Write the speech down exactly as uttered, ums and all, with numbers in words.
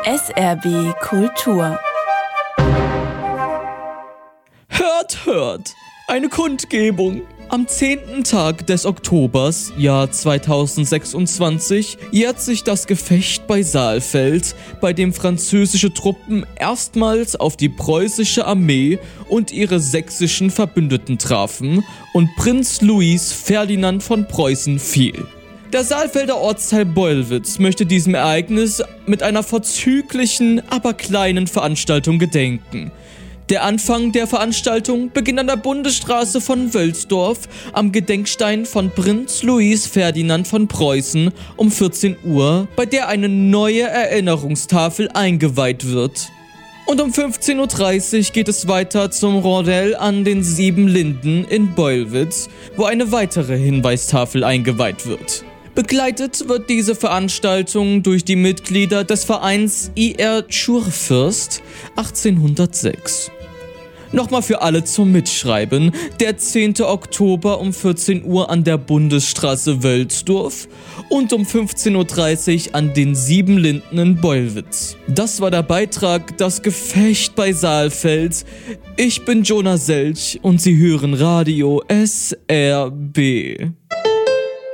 S R B Kultur. Hört, hört! Eine Kundgebung! Am zehnten Tag des Oktobers, Jahr zweitausendsechsundzwanzig, jährt sich das Gefecht bei Saalfeld, bei dem französische Truppen erstmals auf die preußische Armee und ihre sächsischen Verbündeten trafen und Prinz Louis Ferdinand von Preußen fiel. Der Saalfelder Ortsteil Beulwitz möchte diesem Ereignis mit einer vorzüglichen, aber kleinen Veranstaltung gedenken. Der Anfang der Veranstaltung beginnt an der Bundesstraße von Wölsdorf am Gedenkstein von Prinz Louis Ferdinand von Preußen um vierzehn Uhr, bei der eine neue Erinnerungstafel eingeweiht wird. Und um fünfzehn Uhr dreißig geht es weiter zum Rondell an den Sieben Linden in Beulwitz, wo eine weitere Hinweistafel eingeweiht wird. Begleitet wird diese Veranstaltung durch die Mitglieder des Vereins I R Schurfürst achtzehnhundertsechs. Nochmal für alle zum Mitschreiben: der zehnte Oktober um vierzehn Uhr an der Bundesstraße Wölsdorf und um fünfzehn Uhr dreißig an den Sieben Linden in Beulwitz. Das war der Beitrag Das Gefecht bei Saalfeld. Ich bin Jonah Selch und Sie hören Radio S R B.